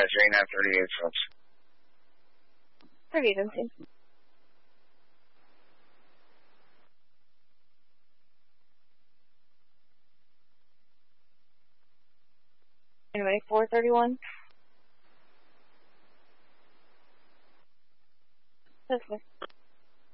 J938, folks. 38, empty. Anybody, 431? This way.